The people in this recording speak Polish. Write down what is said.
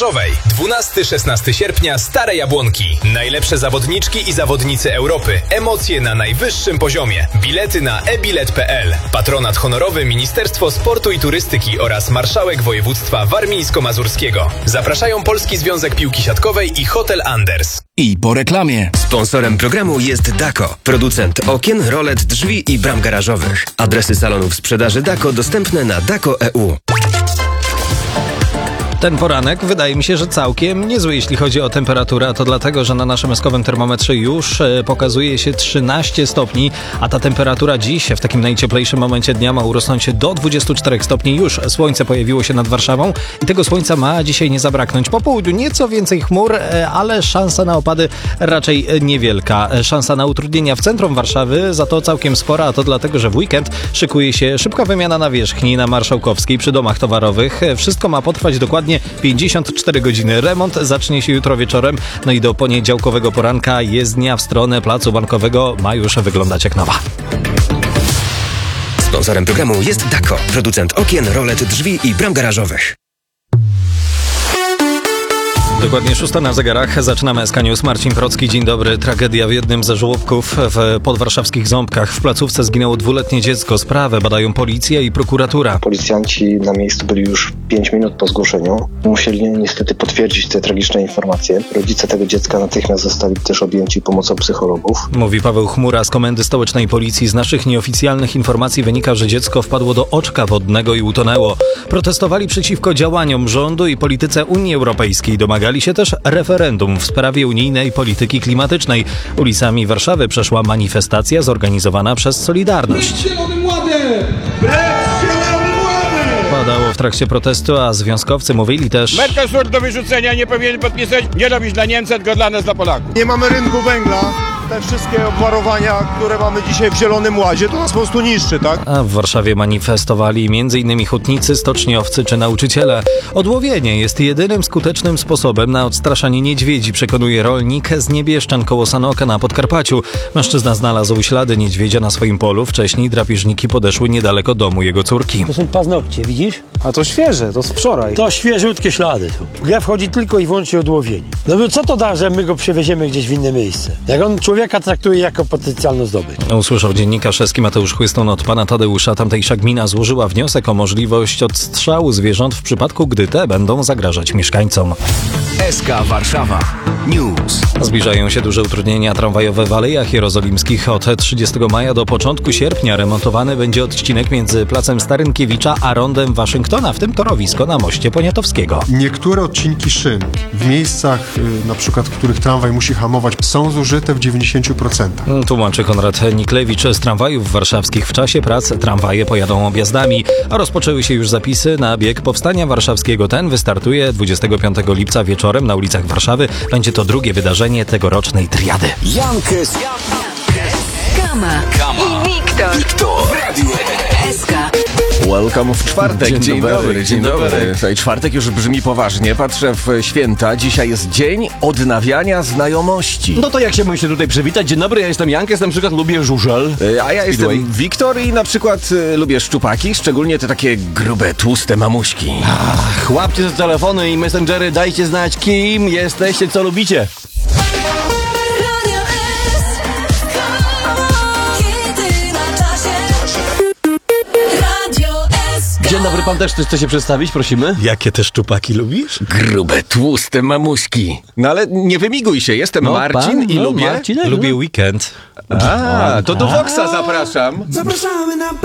Garażowej. 12-16 sierpnia Stare Jabłonki. Najlepsze zawodniczki i zawodnicy Europy. Emocje na najwyższym poziomie. Bilety na ebilet.pl. Patronat honorowy Ministerstwo Sportu i Turystyki oraz Marszałek Województwa Warmińsko-Mazurskiego. Zapraszają Polski Związek Piłki Siatkowej i Hotel Anders. I po reklamie. Sponsorem programu jest Dako, producent okien, rolet, drzwi i bram garażowych. Adresy salonów sprzedaży Dako dostępne na dako.eu. Ten poranek wydaje mi się, że całkiem niezły, jeśli chodzi o temperaturę, a to dlatego, że na naszym eskowym termometrze już pokazuje się 13 stopni, a ta temperatura dziś w takim najcieplejszym momencie dnia ma urosnąć do 24 stopni. Już słońce pojawiło się nad Warszawą i tego słońca ma dzisiaj nie zabraknąć. Po południu nieco więcej chmur, ale szansa na opady raczej niewielka. Szansa na utrudnienia w centrum Warszawy za to całkiem spora, a to dlatego, że w weekend szykuje się szybka wymiana nawierzchni na Marszałkowskiej przy domach towarowych. Wszystko ma potrwać dokładnie 54 godziny. Remont zacznie się jutro wieczorem, no i do poniedziałkowego poranka jezdnia w stronę Placu Bankowego ma już wyglądać jak nowa. Sponsorem programu jest Dako, producent okien, rolet, drzwi i bram garażowych. Dokładnie 6 na zegarach. Zaczynamy SK News. Marcin Procki, dzień dobry. Tragedia w jednym ze żłobków w podwarszawskich Ząbkach. W placówce zginęło 2-letnie dziecko. Sprawę badają policja i prokuratura. Policjanci na miejscu byli już 5 minut po zgłoszeniu. Musieli niestety potwierdzić te tragiczne informacje. Rodzice tego dziecka natychmiast zostali też objęci pomocą psychologów. Mówi Paweł Chmura z Komendy Stołecznej Policji. Z naszych nieoficjalnych informacji wynika, że dziecko wpadło do oczka wodnego i utonęło. Protestowali przeciwko działaniom rządu i polityce Unii Europejskiej. Domagali się też referendum w sprawie unijnej polityki klimatycznej. Ulicami Warszawy przeszła manifestacja zorganizowana przez Solidarność. Padało w trakcie protestu, a związkowcy mówili też: Mercosur do wyrzucenia nie powinien podpisać, nie robić dla Niemców, tylko dla nas, dla Polaków. Nie mamy rynku węgla. Te wszystkie obwarowania, które mamy dzisiaj w Zielonym Łazie, to nas po prostu niszczy, tak? A w Warszawie manifestowali m.in. hutnicy, stoczniowcy czy nauczyciele. Odłowienie jest jedynym skutecznym sposobem na odstraszanie niedźwiedzi, przekonuje rolnik z Niebieszczan koło Sanoka na Podkarpaciu. Mężczyzna znalazł ślady niedźwiedzia na swoim polu. Wcześniej drapieżniki podeszły niedaleko domu jego córki. To są paznokcie, widzisz? A to świeże, to z wczoraj. To świeżutkie ślady. Grę wchodzi tylko i wyłącznie odłowienie. No bo co to da, że my go przewieziemy gdzieś w inne miejsce? Jak on człowieka traktuje jako potencjalną zdobycz. Usłyszał dziennikarz Eski Mateusz Chłyston od pana Tadeusza. Tamtejsza gmina złożyła wniosek o możliwość odstrzału zwierząt w przypadku, gdy te będą zagrażać mieszkańcom. SK Warszawa News. Zbliżają się duże utrudnienia tramwajowe w Alejach Jerozolimskich. Od 30 maja do początku sierpnia remontowany będzie odcinek między Placem Starynkiewicza a Rondem Waszyngtona, w tym torowisko na moście Poniatowskiego. Niektóre odcinki szyn w miejscach, na przykład w których tramwaj musi hamować, są zużyte w 90%. Tłumaczy Konrad Niklewicz. Z tramwajów warszawskich w czasie prac tramwaje pojadą objazdami, a rozpoczęły się już zapisy na bieg Powstania Warszawskiego. Ten wystartuje 25 lipca wieczorem na ulicach Warszawy. Będzie to drugie wydarzenie tegorocznej triady. Jankes, Kama i Wiktor. SK. Welcome w czwartek. Dzień dobry. Słuchaj, czwartek już brzmi poważnie. Patrzę w święta. Dzisiaj jest dzień odnawiania znajomości. No to jak się mój tutaj przywitać? Dzień dobry, ja jestem Jankes, na przykład lubię żużel. A ja jestem Wiktor i na przykład lubię szczupaki, szczególnie te takie grube, tłuste mamuśki. Łapcie te telefony i messengery, dajcie znać, kim jesteście, co lubicie. Dzień dobry, pan też chce się przedstawić, prosimy? Jakie te szczupaki lubisz? Grube, tłuste mamuśki. No ale nie wymiguj się, jestem Marcin i lubię... Lubię weekend. To do Voxa zapraszam. Zapraszamy na